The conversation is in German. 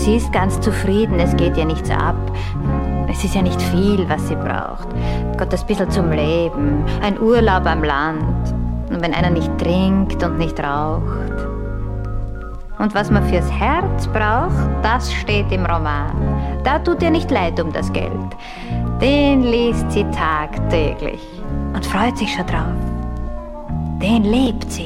Sie ist ganz zufrieden, es geht ihr nichts ab. Es ist ja nicht viel, was sie braucht. Gott, das bisschen zum Leben, ein Urlaub am Land. Und wenn einer nicht trinkt und nicht raucht. Und was man fürs Herz braucht, das steht im Roman. Da tut ihr nicht leid um das Geld. Den liest sie tagtäglich und freut sich schon drauf. Den lebt sie.